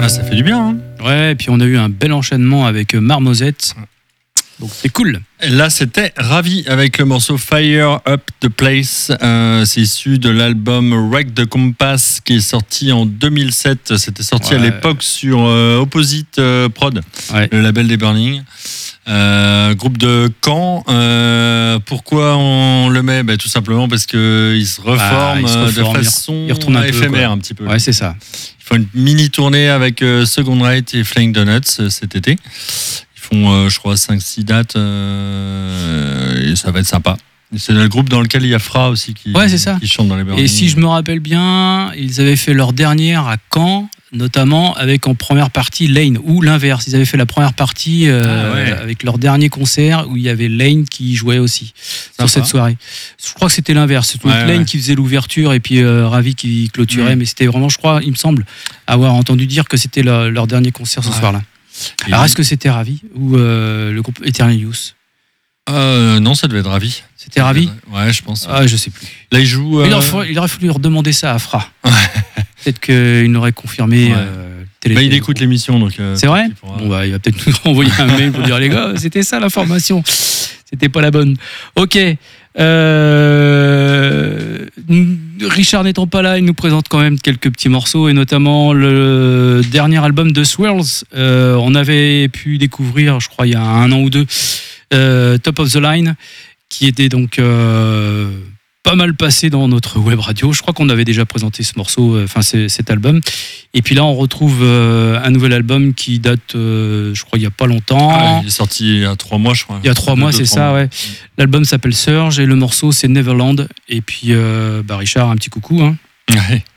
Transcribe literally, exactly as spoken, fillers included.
Ah, ça fait du bien. Hein. Ouais, et puis on a eu un bel enchaînement avec Marmozette. Donc c'est cool. Et là, c'était Ravi avec le morceau Fire Up the Place. Euh, c'est issu de l'album Wreck the Compass qui est sorti en deux mille sept. C'était sorti ouais. à l'époque sur euh, Opposite euh, Prod, ouais. le label des Burning. Euh, groupe de Caen. Euh, pourquoi on le met ben, tout simplement parce qu'il se reforme, ah, se reforme de façon il un éphémère peu, un petit peu. Ouais, c'est ça. Ils font une mini tournée avec euh, Second Rate et Flying Donuts euh, cet été. Ils font, euh, je crois, cinq six dates euh, et ça va être sympa. C'est le groupe dans lequel il y a Fra aussi qui, ouais, c'est ça. qui chante dans les Burning. Et si je me rappelle bien, ils avaient fait leur dernière à Caen, notamment avec en première partie Lane, ou l'inverse. Ils avaient fait la première partie euh, ah ouais. avec leur dernier concert où il y avait Lane qui jouait aussi sympa. Sur cette soirée. Je crois que c'était l'inverse. C'était ouais, Lane ouais. qui faisait l'ouverture et puis euh, Ravi qui clôturait. Mmh. Mais c'était vraiment, je crois, il me semble avoir entendu dire que c'était leur, leur dernier concert ce ouais. soir-là. Et alors, est-ce que c'était Ravi ou euh, le groupe Eternal Youth? Euh, non, ça devait être Ravi. C'était Ravi? Ouais, je pense. Ah, je sais plus. Là, il joue. Euh... Il, aurait, il aurait fallu redemander ça à Fra. Peut-être qu'il nous aurait confirmé. Ouais. Euh, bah, il écoute l'émission, donc. Euh, c'est vrai? Pourra... Bon, bah, il va peut-être nous renvoyer un mail pour dire les gars, c'était ça l'information. C'était pas la bonne. Ok. Euh... Richard n'étant pas là, il nous présente quand même quelques petits morceaux et notamment le dernier album de Swirls. Euh, on avait pu découvrir, je crois, il y a un an ou deux. Euh, Top of the Line, qui était donc euh, pas mal passé dans notre web radio. Je crois qu'on avait déjà présenté ce morceau, enfin euh, cet album. Et puis là, on retrouve euh, un nouvel album qui date, euh, je crois, il y a pas longtemps. Ah, il est sorti il y a trois mois, je crois. Il y a trois mois, c'est ça, mois. ouais. L'album s'appelle Surge et le morceau c'est Neverland. Et puis, euh, bah, Richard, un petit coucou. Hein. Ouais.